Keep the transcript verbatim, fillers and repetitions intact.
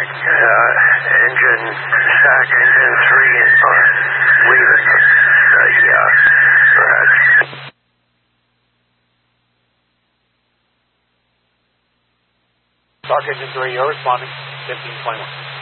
Uh, engine, stack engine three, and uh, leaving. Uh, yeah, perhaps. Stock engine three, you're responding. fifteen twenty-one.